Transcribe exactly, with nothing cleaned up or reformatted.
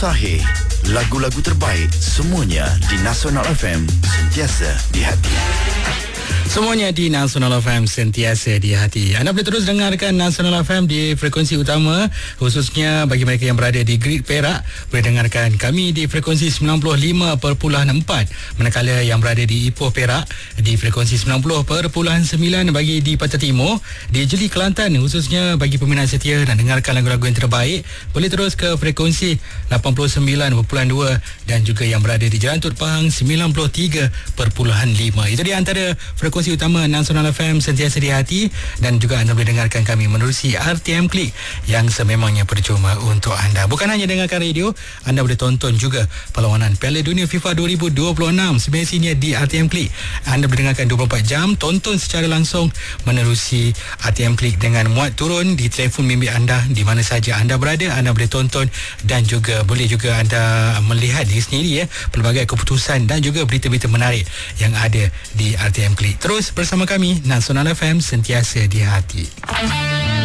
Tahir, lagu-lagu terbaik semuanya di Nasional F M, sentiasa di hati. Semuanya di Nasional F M, sentiasa di hati. Anda boleh terus dengarkan Nasional F M di frekuensi utama, khususnya bagi mereka yang berada di Grid Perak, boleh dengarkan kami di frekuensi sembilan puluh lima perpuluhan empat. Manakala yang berada di Ipoh Perak di frekuensi sembilan puluh perpuluhan sembilan bagi di Pantai Timur. Di Jeli Kelantan, khususnya bagi peminat setia dan dengarkan lagu-lagu yang terbaik, boleh terus ke frekuensi lapan puluh sembilan perpuluhan dua dan juga yang berada di Jelantut Pahang sembilan puluh tiga perpuluhan lima. Itu dia antara frekuensi utama Nasional F M, sentiasa di hati. Dan juga anda boleh dengarkan kami menerusi R T M Klik yang sememangnya percuma untuk anda. Bukan hanya dengarkan radio, anda boleh tonton juga perlawanan Piala Dunia FIFA dua ribu dua puluh enam semestinya di R T M Klik. Anda boleh dengarkan dua puluh empat jam, tonton secara langsung menerusi R T M Klik dengan muat turun di telefon bimbit anda di mana saja anda berada. Anda boleh tonton dan juga boleh juga anda melihat diri sendiri ya pelbagai keputusan dan juga berita-berita menarik yang ada di R T M Klik. Terus bersama kami, Nasional F M, sentiasa di hati.